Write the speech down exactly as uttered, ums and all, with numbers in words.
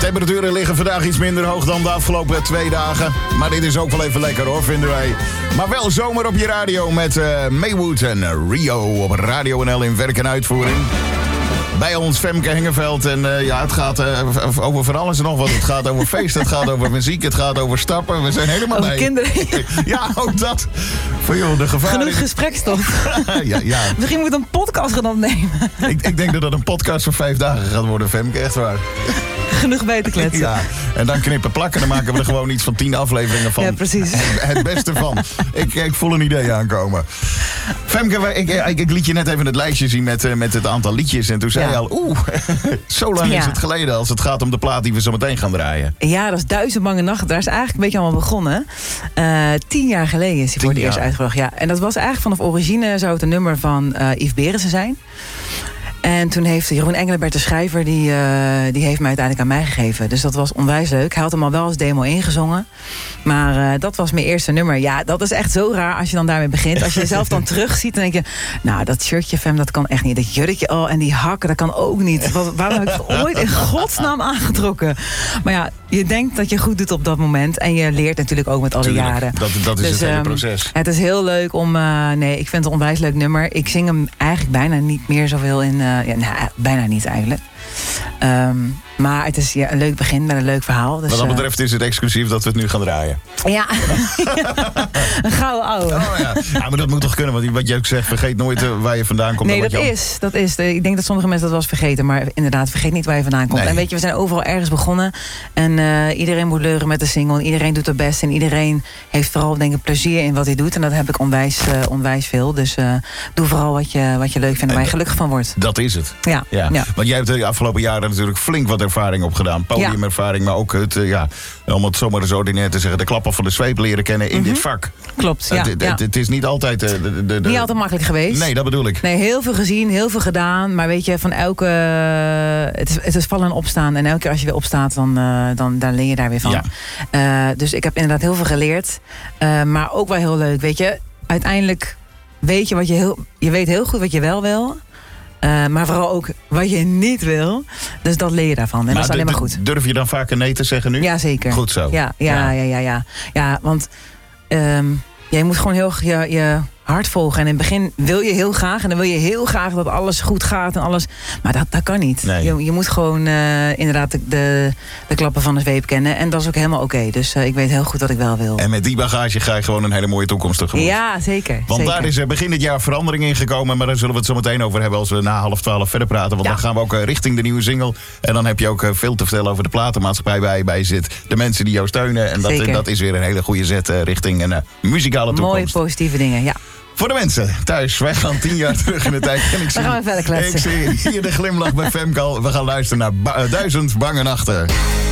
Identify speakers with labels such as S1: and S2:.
S1: temperaturen liggen vandaag iets minder hoog dan de afgelopen twee dagen. Maar dit is ook wel even lekker hoor, vinden wij. Maar wel zomer op je radio met uh, Maywood en uh, Rio op Radio N L in werk en uitvoering. Bij ons Femke Hengeveld. En uh, ja, het gaat uh, over van alles en nog wat. Het gaat over feest, het gaat over muziek, het gaat over stappen. We zijn helemaal
S2: over
S1: bij.
S2: Kinderen.
S1: Ja, ook dat. Voor joh, de gevaar.
S2: Genoeg gesprekstof.
S1: ja, ja.
S2: Misschien moet een podcast gaan opnemen.
S1: ik, ik denk dat dat een podcast van vijf dagen gaat worden, Femke. Echt waar.
S2: Genoeg bij te kletsen.
S1: Ja, en dan knippen plakken. Dan maken we er gewoon iets van tien afleveringen van.
S2: Ja, precies.
S1: Het, het beste van. Ik, ik voel een idee aankomen. Femke, ik, ik, ik liet je net even het lijstje zien met, met het aantal liedjes. En toen zei
S2: ja.
S1: je al, oeh, zo lang
S2: ja.
S1: is het geleden als het gaat om de plaat die we zo meteen gaan draaien.
S2: Ja, dat is Duizend Bange Nachten. Daar is eigenlijk een beetje allemaal begonnen. Uh, tien jaar geleden is hij voor het eerst uitgebracht. Ja. En dat was eigenlijk vanaf origine zou het een nummer van uh, Yves Berensen zijn. En toen heeft Jeroen Engelbert, de schrijver, die, uh, die heeft mij uiteindelijk aan mij gegeven. Dus dat was onwijs leuk. Hij had hem al wel als demo ingezongen. Maar uh, dat was mijn eerste nummer. Ja, dat is echt zo raar als je dan daarmee begint. Als je jezelf dan terugziet, dan denk je... Nou, dat shirtje, Fem, dat kan echt niet. Dat jurkje, oh, en die hakken, dat kan ook niet. Wat, waarom heb ik het ooit in godsnaam aangetrokken? Maar ja, je denkt dat je goed doet op dat moment. En je leert natuurlijk ook met alle
S1: Tuurlijk,
S2: jaren.
S1: Dat, dat is dus, het hele
S2: um,
S1: proces.
S2: Het is heel leuk om... Uh, nee, ik vind het een onwijs leuk nummer. Ik zing hem eigenlijk bijna niet meer zoveel in... Uh, ja, nou, bijna niet eigenlijk. Um, maar het is ja, een leuk begin met een leuk verhaal. Dus,
S1: wat dat betreft is het exclusief dat we het nu gaan draaien.
S2: Ja, een gouden ouwe.
S1: Oh, ja. ja, maar dat moet toch kunnen, want wat je ook zegt, vergeet nooit uh, waar je vandaan komt.
S2: Nee,
S1: dat
S2: dat
S1: je...
S2: is, dat is. Ik denk dat sommige mensen dat wel eens vergeten, maar inderdaad, vergeet niet waar je vandaan komt.
S1: Nee.
S2: En weet je, we zijn overal ergens begonnen en uh, iedereen moet leuren met de single. En iedereen doet het best en iedereen heeft vooral, denk ik, plezier in wat hij doet. En dat heb ik onwijs, uh, onwijs veel. Dus uh, doe vooral wat je, wat je leuk vindt en waar je gelukkig van wordt.
S1: Dat is het.
S2: Ja.
S1: Ja.
S2: ja.
S1: Want jij hebt de afgelopen jaren natuurlijk flink wat ervaring opgedaan. Podiumervaring, maar ook het, uh, ja, om het zomaar eens ordinair te zeggen, de klappen van de zweep leren kennen in
S2: mm-hmm.
S1: dit vak.
S2: Klopt, ja.
S1: Het, het,
S2: ja.
S1: het, het is niet altijd... Uh, de, de, de...
S2: Niet altijd makkelijk geweest.
S1: Nee, dat bedoel ik.
S2: Nee, heel veel gezien, heel veel gedaan. Maar weet je, van elke... Het is, het is vallen en opstaan. En elke keer als je weer opstaat, dan, uh, dan, dan leer je daar weer van. Ja. Uh, dus ik heb inderdaad heel veel geleerd. Uh, maar ook wel heel leuk, weet je. Uiteindelijk weet je wat je heel... Je weet heel goed wat je wel wil. Uh, maar vooral ook wat je niet wil. Dus dat leer je daarvan. En maar dat is alleen maar goed.
S1: Durf je dan vaker nee te zeggen nu?
S2: Ja, zeker.
S1: Goed zo.
S2: Ja, ja, ja, ja. ja, ja. ja want um, ja, je moet gewoon heel je, je hart volgen. En in het begin wil je heel graag. En dan wil je heel graag dat alles goed gaat en alles. Maar dat, dat kan niet.
S1: Nee.
S2: Je, je moet gewoon uh, inderdaad de, de, de klappen van de zweep kennen. En dat is ook helemaal oké. Okay. Dus uh, ik weet heel goed wat ik wel wil.
S1: En met die bagage ga je gewoon een hele mooie toekomst tegemoet.
S2: Ja, zeker.
S1: Want
S2: zeker.
S1: daar is er begin dit jaar verandering in gekomen. Maar daar zullen we het zo meteen over hebben als we na half twaalf verder praten. Want ja. dan gaan we ook uh, richting de nieuwe single. En dan heb je ook uh, veel te vertellen over de platenmaatschappij waar je bij zit. De mensen die jou steunen. En dat, uh, dat is weer een hele goede zet uh, richting een uh, muzikale toekomst.
S2: Mooie positieve dingen, ja.
S1: Voor de mensen thuis, wij gaan tien jaar terug in de tijd. En ik zie,
S2: dan gaan we verder kletsen.
S1: Ik zie hier de glimlach bij Femke al. We gaan luisteren naar ba- Duizend Bange Nachten.